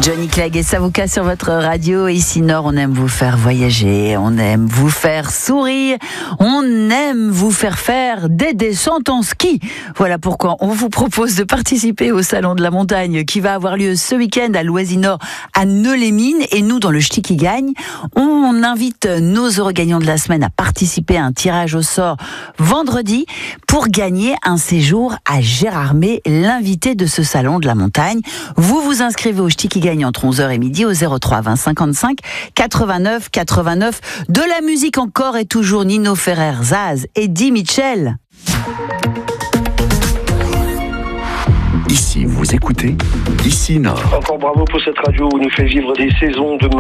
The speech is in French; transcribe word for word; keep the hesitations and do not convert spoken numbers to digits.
Johnny Clegg et Savouka sur votre radio. Ici Nord, on aime vous faire voyager, on aime vous faire sourire, on aime vous faire faire des descentes en ski. Voilà pourquoi on vous propose de participer au Salon de la Montagne qui va avoir lieu ce week-end à Loisy-Nord à Neux-les-Mines. Et nous, dans le Ch'ti qui gagne, on invite nos heureux gagnants de la semaine à participer à un tirage au sort vendredi pour gagner un séjour à Gérardmer, l'invité de ce Salon de la Montagne. Vous vous inscrivez au Ch'ti qui gagne entre onze heures et midi au zéro trois vingt cinquante-cinq quatre-vingt-neuf quatre-vingt-neuf. De la musique encore et toujours Nino Ferrer, Zaz, Eddie Mitchell. Ici, vous écoutez Ici Nord. Encore bravo pour cette radio où nous fait vivre des saisons de